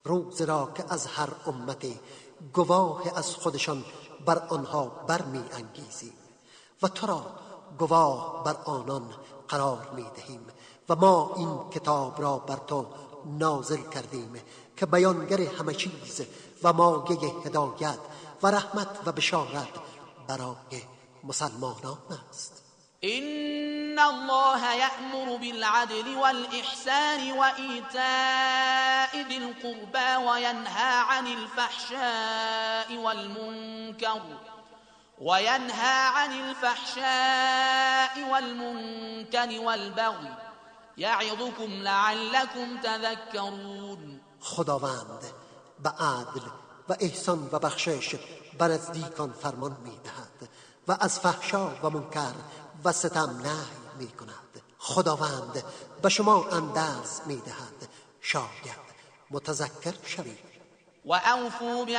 روز را که از هر امت گواه از خودشان بر آنها برمی انگیزیم و تو را گواه بر آنان قرار می دهیم و ما این کتاب را بر تو نازل کردیم که بیانگر همه چیز و مایه هدایت و رحمت و بشارت برای مسلمانان است. إن الله يأمر بالعدل والإحسان وإيتاء ذي القربى وينهى عن الفحشاء والمنكر والبغي يعظكم لعلكم تذكرون. خداوند به عدل و احسان و بخشش به نزدیکان فرمان می دهد و از فحشا و منکر و ستم نهی می کند. خداوند به شما اندرز می دهد شاید متذکر شوید. وأوفوا